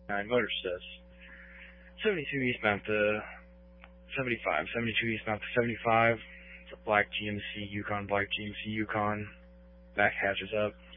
9 motor says. 72 eastbound to 75. 72 eastbound to 75. It's a black GMC Yukon, Back hatches up.